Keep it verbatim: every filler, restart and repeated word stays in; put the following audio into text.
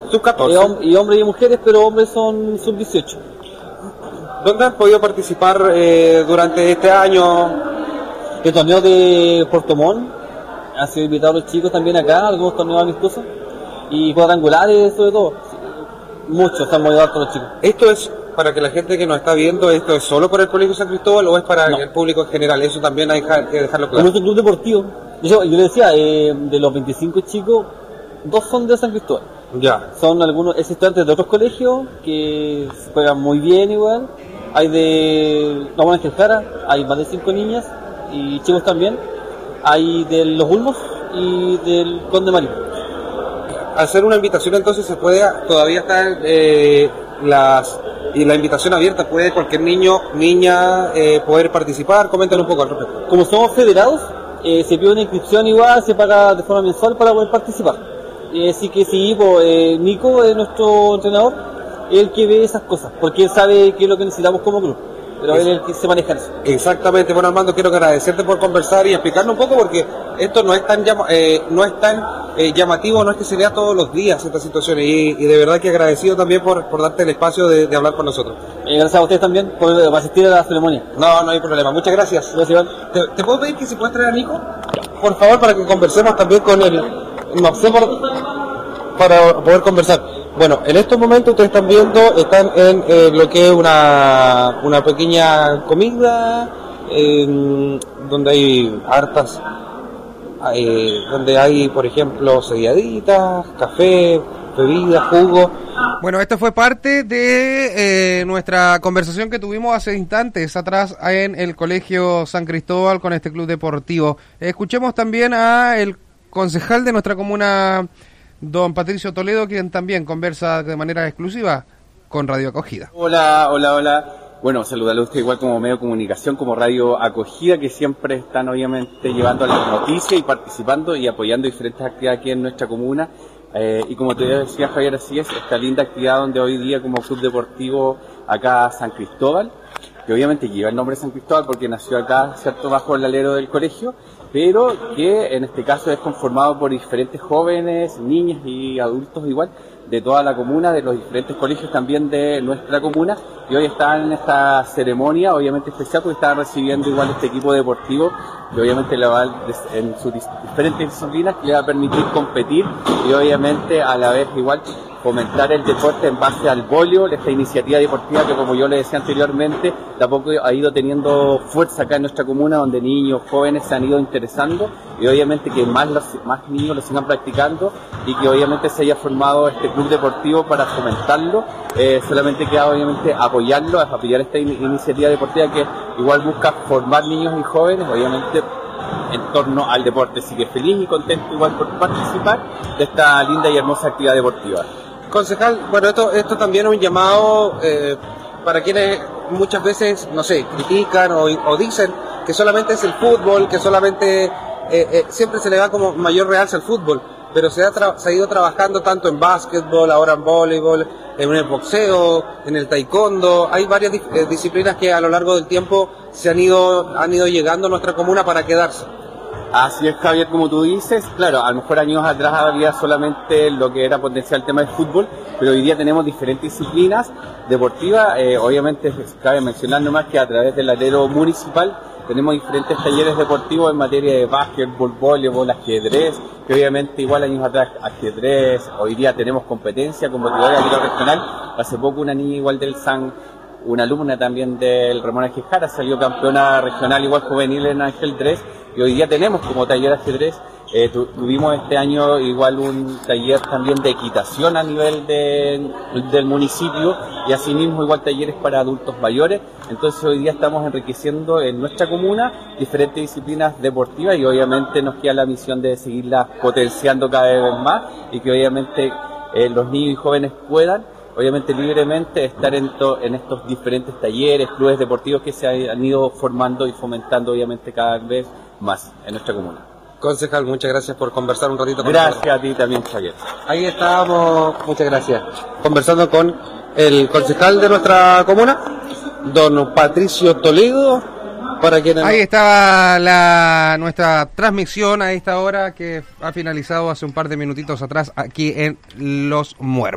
sub catorce. Eh, hom- y hombres y mujeres, pero hombres son sub dieciocho. ¿Dónde han podido participar eh, durante este año? El torneo de Puerto Montt, han sido invitados los chicos también acá, algunos torneos amistosos, y cuadrangulares sobre todo. Muchos se han movido harto los chicos. ¿Esto es para que la gente que nos está viendo, esto es solo por el Colegio San Cristóbal o es para No. el público en general? Eso también hay que dejarlo En claro. nuestro club deportivo, yo, yo le decía, eh, de los veinticinco chicos, dos son de San Cristóbal. Ya. Son algunos ex estudiantes de otros colegios que juegan muy bien igual. Hay de la Buena Ángel Jara, hay más de cinco niñas y chicos también. Hay de los Ulmos y del Conde Mario. Hacer una invitación entonces se puede, todavía está eh, las y la invitación abierta, puede cualquier niño, niña eh, poder participar. Coméntanos un poco al respecto. Como somos federados, eh, se pide una inscripción igual, se paga de forma mensual para poder participar. Eh, así que sí, pues, eh, Nico es nuestro entrenador, es el que ve esas cosas, porque él sabe qué es lo que necesitamos como club, pero él es el que se maneja en eso. Exactamente, bueno Armando, quiero agradecerte por conversar y explicarnos un poco porque esto no es tan llama, eh, no es tan eh, llamativo, no es que se vea todos los días estas situaciones y, y de verdad que agradecido también por, por darte el espacio de, de hablar con nosotros. Eh, gracias a ustedes también por asistir a la ceremonia. No, no hay problema, muchas gracias. Gracias, Iván. ¿Te, te puedo pedir que si puedes traer a Nico? Por favor, para que conversemos también con el... No sé por... para poder conversar. Bueno, en estos momentos ustedes están viendo, están en eh, lo que es una, una pequeña comida, eh, donde hay hartas, eh, donde hay, por ejemplo, selladitas, café, bebidas, jugo. Bueno, esta fue parte de eh, nuestra conversación que tuvimos hace instantes atrás en el Colegio San Cristóbal con este club deportivo. Escuchemos también a el concejal de nuestra comuna, don Patricio Toledo, quien también conversa de manera exclusiva con Radio Acogida. Hola, hola, hola. Bueno, saludarle a usted igual como medio de comunicación, como Radio Acogida, que siempre están obviamente llevando las noticias y participando y apoyando diferentes actividades aquí en nuestra comuna. Eh, y como te decía Javier, así es, esta linda actividad donde hoy día como club deportivo acá San Cristóbal, que obviamente lleva el nombre de San Cristóbal porque nació acá, cierto, bajo el alero del colegio, pero que en este caso es conformado por diferentes jóvenes, niñas y adultos igual, de toda la comuna, de los diferentes colegios también de nuestra comuna, y hoy están en esta ceremonia, obviamente especial, porque están recibiendo igual este equipo deportivo, que obviamente le va a, en sus diferentes disciplinas, que le va a permitir competir, y obviamente a la vez igual fomentar el deporte en base al voleibol, esta iniciativa deportiva que, como yo le decía anteriormente, tampoco ha ido teniendo fuerza acá en nuestra comuna, donde niños, jóvenes se han ido interesando y obviamente que más, los, más niños lo sigan practicando y que obviamente se haya formado este club deportivo para fomentarlo. Eh, solamente queda obviamente apoyarlo, apoyar esta in- iniciativa deportiva que igual busca formar niños y jóvenes, obviamente en torno al deporte. Así que feliz y contento igual por participar de esta linda y hermosa actividad deportiva. Concejal, bueno, esto, esto también es un llamado eh, para quienes muchas veces, no sé, critican o, o dicen que solamente es el fútbol, que solamente eh, eh, siempre se le da como mayor realce al fútbol, pero se ha, tra- se ha ido trabajando tanto en básquetbol, ahora en voleibol, en el boxeo, en el taekwondo. Hay varias di- eh, disciplinas que a lo largo del tiempo se han ido, han ido llegando a nuestra comuna para quedarse. Así es, Javier, como tú dices, claro, a lo mejor años atrás había solamente lo que era potencial tema de fútbol, pero hoy día tenemos diferentes disciplinas deportivas. Eh, obviamente cabe mencionar nomás que a través del alero municipal tenemos diferentes talleres deportivos en materia de básquetbol, voleibol, ajedrez, que obviamente igual años atrás ajedrez, hoy día tenemos competencia competidora a nivel regional. Hace poco una niña igual del San, una alumna también del Ramón Ángel Jara, salió campeona regional igual juvenil en ajedrez, y hoy día tenemos como taller de ajedrez. Eh, tu, tuvimos este año igual un taller también de equitación a nivel de, del municipio, y asimismo igual talleres para adultos mayores. Entonces hoy día estamos enriqueciendo en nuestra comuna diferentes disciplinas deportivas, y obviamente nos queda la misión de seguirlas potenciando cada vez más, y que obviamente eh, los niños y jóvenes puedan obviamente libremente estar en, to, en estos diferentes talleres, clubes deportivos que se han ido formando y fomentando obviamente cada vez más en nuestra comuna. Concejal, muchas gracias por conversar un ratito con Gracias nosotros. a ti también, Javier. Ahí estábamos, muchas gracias, conversando con el concejal de nuestra comuna, don Patricio Toledo, para quienes... Ahí estaba la nuestra transmisión a esta hora que ha finalizado hace un par de minutitos atrás aquí en Los Muertos.